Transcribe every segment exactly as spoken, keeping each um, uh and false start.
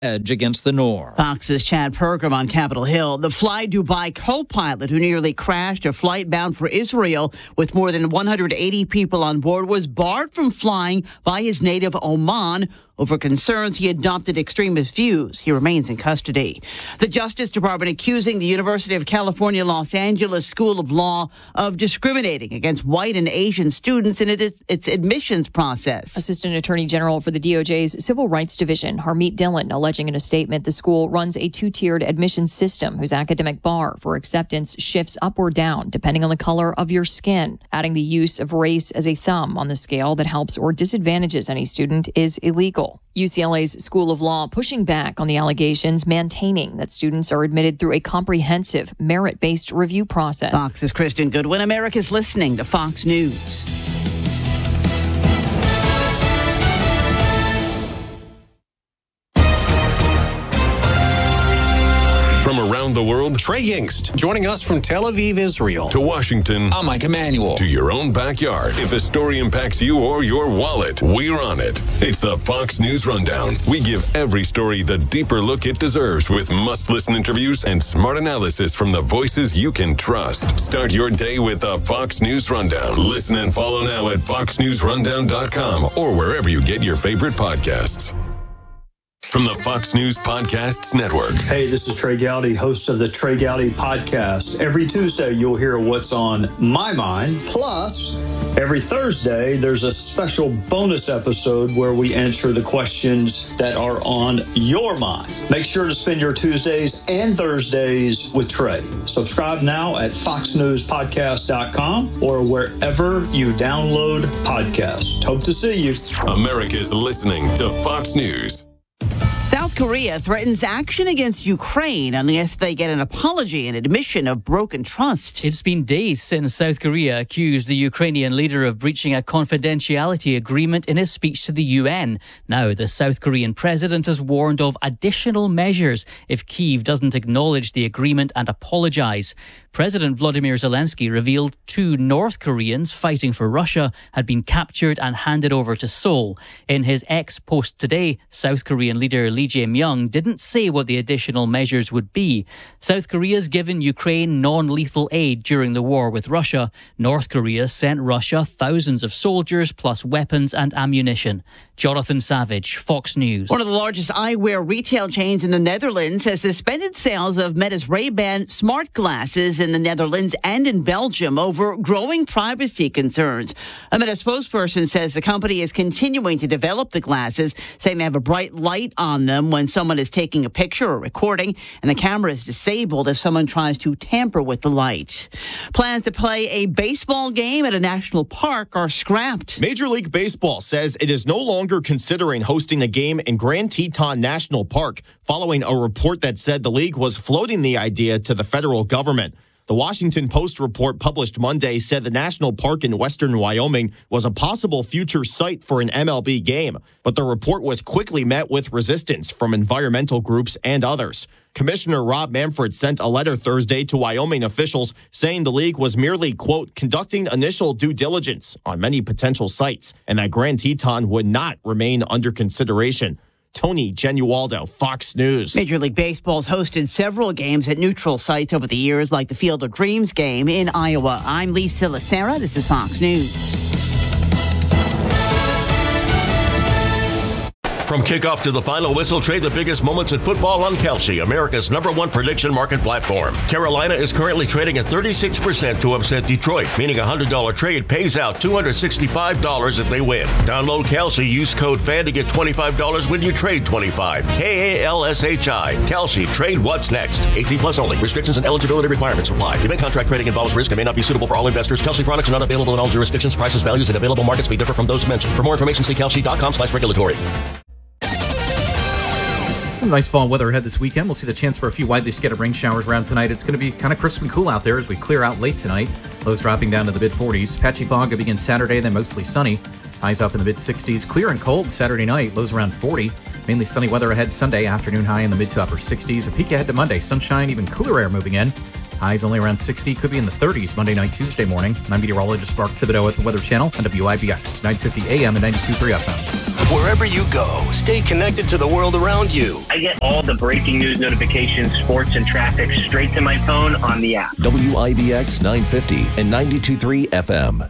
edge against the norm. Fox's Chad Pergram on Capitol Hill. The Fly Dubai co-pilot who nearly crashed a flight bound for Israel with more than one hundred eighty people on board was barred from flying by his native Oman over concerns he adopted extremist views. He remains in custody. The Justice Department accusing the University of California, Los Angeles School of Law of discriminating against white and Asian students in its admissions process. Assistant Attorney General for the D O J's Civil Rights Division, Harmeet Dillon, alleging in a statement the school runs a two-tiered admissions system whose academic bar for acceptance shifts up or down depending on the color of your skin. Adding the use of race as a thumb on the scale that helps or disadvantages any student is illegal. U C L A's School of Law pushing back on the allegations, maintaining that students are admitted through a comprehensive, merit-based review process. Fox's Kristen Goodwin. America's listening to Fox News. From around the world, Trey Yingst, joining us from Tel Aviv, Israel. To Washington. I'm Mike Emanuel. To your own backyard. If a story impacts you or your wallet, we're on it. It's the Fox News Rundown. We give every story the deeper look it deserves with must-listen interviews and smart analysis from the voices you can trust. Start your day with the Fox News Rundown. Listen and follow now at fox news rundown dot com or wherever you get your favorite podcasts. From the Fox News Podcasts Network. Hey, this is Trey Gowdy, host of the Trey Gowdy Podcast. Every Tuesday, you'll hear what's on my mind. Plus, every Thursday, there's a special bonus episode where we answer the questions that are on your mind. Make sure to spend your Tuesdays and Thursdays with Trey. Subscribe now at fox news podcast dot com or wherever you download podcasts. Hope to see you. America's listening to Fox News. South Korea threatens action against Ukraine unless they get an apology and admission of broken trust. It's been days since South Korea accused the Ukrainian leader of breaching a confidentiality agreement in his speech to the U N. Now, the South Korean president has warned of additional measures if Kyiv doesn't acknowledge the agreement and apologize. President Volodymyr Zelensky revealed two North Koreans fighting for Russia had been captured and handed over to Seoul. In his X post today, South Korean leader Lee Jae-myung didn't say what the additional measures would be. South Korea's given Ukraine non-lethal aid during the war with Russia. North Korea sent Russia thousands of soldiers plus weapons and ammunition. Jonathan Savage, Fox News. One of the largest eyewear retail chains in the Netherlands has suspended sales of Meta's Ray-Ban smart glasses in the Netherlands and in Belgium over growing privacy concerns. A Meta spokesperson says the company is continuing to develop the glasses, saying they have a bright light on them when someone is taking a picture or recording, and the camera is disabled if someone tries to tamper with the light. Plans to play a baseball game at a national park are scrapped. Major League Baseball says it is no longer considering hosting a game in Grand Teton National Park following a report that said the league was floating the idea to the federal government. The Washington Post report published Monday said the national park in western Wyoming was a possible future site for an M L B game, but the report was quickly met with resistance from environmental groups and others. Commissioner Rob Manfred sent a letter Thursday to Wyoming officials saying the league was merely, quote, conducting initial due diligence on many potential sites and that Grand Teton would not remain under consideration. Tony Genualdo, Fox News. Major League Baseball's hosted several games at neutral sites over the years, like the Field of Dreams game in Iowa. I'm Lisa Lacera. This is Fox News. From kickoff to the final whistle, trade the biggest moments in football on Kalshi, America's number one prediction market platform. Carolina is currently trading at thirty-six percent to upset Detroit, meaning a one hundred dollars trade pays out two hundred sixty-five dollars if they win. Download Kalshi, use code FAN to get twenty-five dollars when you trade twenty-five dollars. K A L S H I. Kalshi, trade what's next. eighteen plus only. Restrictions and eligibility requirements apply. Event contract trading involves risk and may not be suitable for all investors. Kalshi products are not available in all jurisdictions. Prices, values, and available markets may differ from those mentioned. For more information, see kalshi dot com slash regulatory. Some nice fall weather ahead this weekend. We'll see the chance for a few widely scattered rain showers around tonight. It's going to be kind of crisp and cool out there as we clear out late tonight. Lows dropping down to the mid forties. Patchy fog to begin Saturday, then mostly sunny. Highs up in the mid sixties. Clear and cold Saturday night. Lows around forty. Mainly sunny weather ahead Sunday. Afternoon high in the mid to upper sixties. A peak ahead to Monday. Sunshine, even cooler air moving in. Highs only around sixty. Could be in the thirties Monday night, Tuesday morning. I'm meteorologist Mark Thibodeau at the Weather Channel on W I B X nine fifty A M and ninety-two point three F M. Wherever you go, stay connected to the world around you. I get all the breaking news notifications, sports, and traffic straight to my phone on the app. W I B X nine fifty and ninety-two point three F M.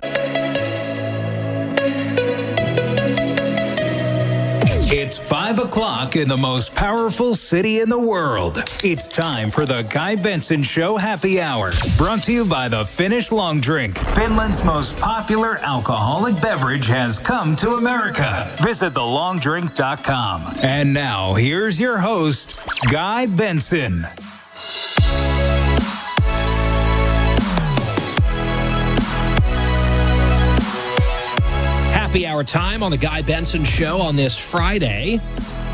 It's five o'clock in the most powerful city in the world. It's time for the Guy Benson Show Happy Hour, brought to you by the Finnish Long Drink. Finland's most popular alcoholic beverage has come to America. Visit the long drink dot com. And now, here's your host, Guy Benson. Happy hour time on the Guy Benson Show on this Friday.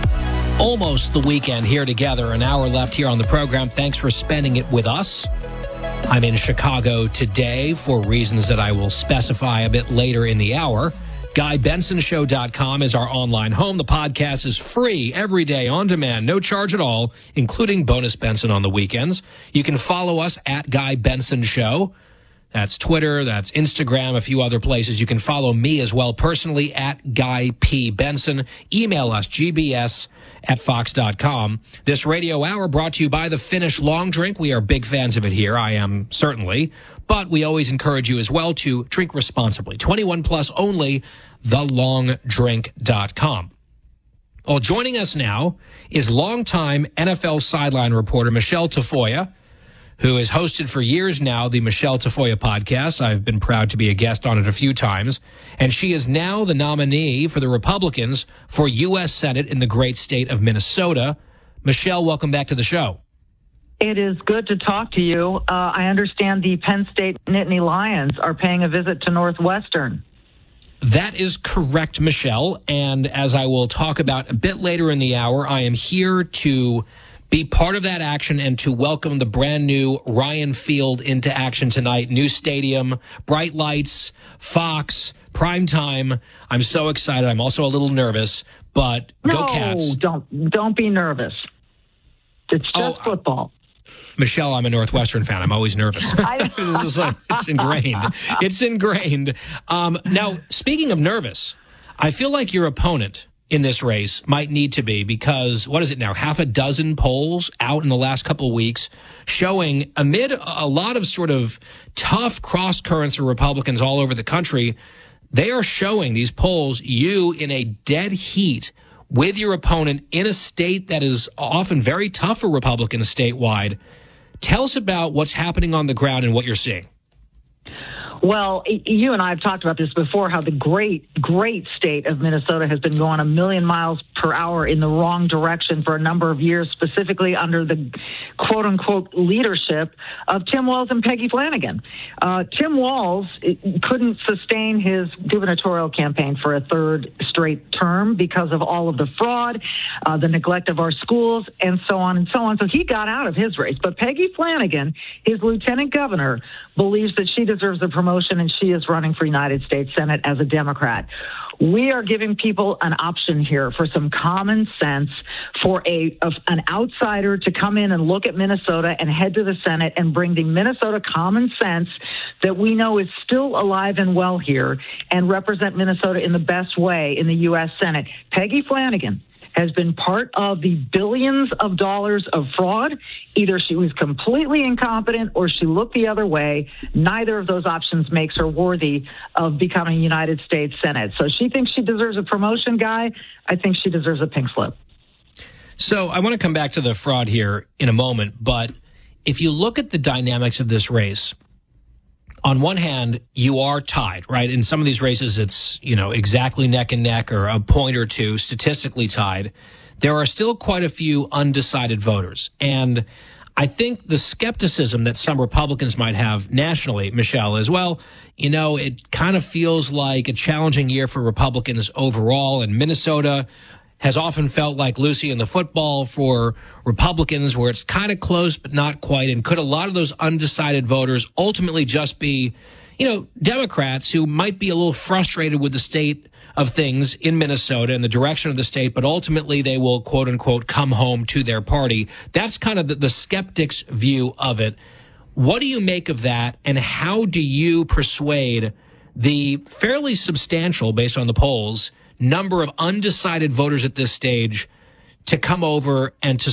Almost the weekend here together. An hour left here on the program. Thanks for spending it with us. I'm in Chicago today for reasons that I will specify a bit later in the hour. Guy Benson Show dot com is our online home. The podcast is free every day on demand, no charge at all, including Bonus Benson on the weekends. You can follow us at Guy Benson Show. That's Twitter, that's Instagram, a few other places. You can follow me as well personally at Guy P. Benson. Email us, G B S at fox dot com. This radio hour brought to you by the Finnish Long Drink. We are big fans of it here. I am certainly. But we always encourage you as well to drink responsibly. twenty-one plus only, the long drink dot com. Well, joining us now is longtime N F L sideline reporter Michelle Tafoya, who has hosted for years now the Michelle Tafoya podcast. I've been proud to be a guest on it a few times. And she is now the nominee for the Republicans for U S Senate in the great state of Minnesota. Michelle, welcome back to the show. It is good to talk to you. Uh, I understand the Penn State Nittany Lions are paying a visit to Northwestern. That is correct, Michelle. And as I will talk about a bit later in the hour, I am here to be part of that action and to welcome the brand new Ryan Field into action tonight. New stadium, bright lights, Fox, prime time. I'm so excited. I'm also a little nervous, but no, go Cats. don't don't be nervous. It's just oh, football. Michelle, I'm a Northwestern fan. I'm always nervous. This is like, it's ingrained. It's ingrained. Um, now, speaking of nervous, I feel like your opponent in this race might need to be, because what is it now? Half a dozen polls out in the last couple of weeks showing, amid a lot of sort of tough cross currents for Republicans all over the country, they are showing, these polls, you in a dead heat with your opponent in a state that is often very tough for Republicans statewide. Tell us about what's happening on the ground and what you're seeing. Well, you and I have talked about this before, how the great, great state of Minnesota has been going a million miles per hour in the wrong direction for a number of years, specifically under the quote-unquote leadership of Tim Walz and Peggy Flanagan. Uh, Tim Walz couldn't sustain his gubernatorial campaign for a third straight term because of all of the fraud, uh, the neglect of our schools, and so on and so on. So he got out of his race. But Peggy Flanagan, his lieutenant governor, believes that she deserves a promotion, and she is running for United States Senate as a Democrat. We are giving people an option here for some common sense, for a of an outsider to come in and look at Minnesota and head to the Senate and bring the Minnesota common sense that we know is still alive and well here and represent Minnesota in the best way in the U S Senate. Peggy Flanagan has been part of the billions of dollars of fraud. Either she was completely incompetent or she looked the other way. Neither of those options makes her worthy of becoming United States Senate. So she thinks she deserves a promotion, Guy. I think she deserves a pink slip. So I want to come back to the fraud here in a moment, but if you look at the dynamics of this race, on one hand, you are tied, right? In some of these races, it's, you know, exactly neck and neck or a point or two statistically tied. There are still quite a few undecided voters. And I think the skepticism that some Republicans might have nationally, Michelle, as well, you know, it kind of feels like a challenging year for Republicans overall. And Minnesota has often felt like Lucy in the football for Republicans, where it's kind of close but not quite. And could a lot of those undecided voters ultimately just be, you know, Democrats who might be a little frustrated with the state of things in Minnesota and the direction of the state, but ultimately they will, quote unquote, come home to their party? That's kind of the, the skeptics' view of it. What do you make of that, and how do you persuade the fairly substantial, based on the polls, number of undecided voters at this stage to come over and to